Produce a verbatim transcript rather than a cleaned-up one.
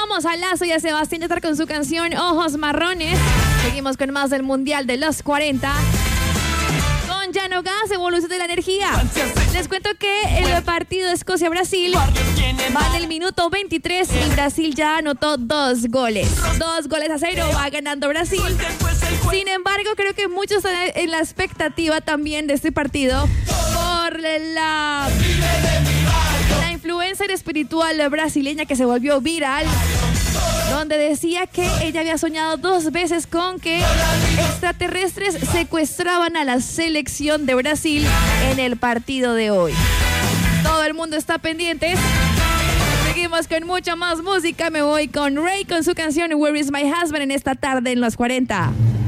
Escuchamos a Lazo y a Sebastián Yatra con su canción Ojos Marrones. Seguimos con más del Mundial de los cuarenta. Con Llano Gas, evolución de la energía. Les cuento que el partido de Escocia-Brasil va en el minuto veintitrés y Brasil ya anotó dos goles. Dos goles a cero, va ganando Brasil. Sin embargo, creo que muchos están en la expectativa también de este partido por la, la influencer espiritual brasileña que se volvió viral, donde decía que ella había soñado dos veces con que extraterrestres secuestraban a la selección de Brasil en el partido de hoy. Todo el mundo está pendiente. Seguimos con mucha más música. Me voy con Ray con su canción Where is my husband en esta tarde en los cuarenta.